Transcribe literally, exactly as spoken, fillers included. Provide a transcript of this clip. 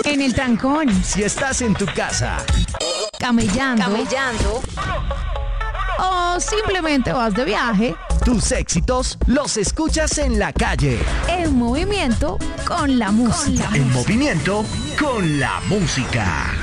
En el trancón. Si estás en tu casa. Camellando. Camellando. O simplemente vas de viaje. Tus éxitos los escuchas en la calle. En movimiento con la música. En movimiento con la música.